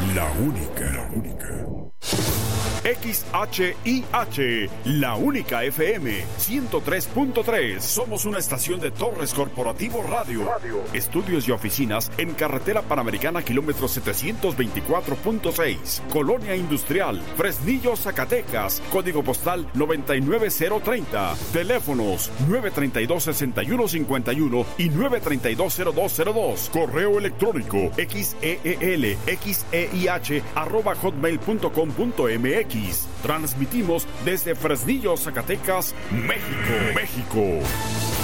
La única. XHIH, la única FM 103.3. Somos una estación de Torres Corporativo Radio. Estudios y oficinas en Carretera Panamericana, kilómetro 724.6. Colonia Industrial, Fresnillo, Zacatecas. Código postal 99030. Teléfonos 932-6151 y 932-0202. Correo electrónico xeelxeih@hotmail.com.mx. Transmitimos desde Fresnillo, Zacatecas, México.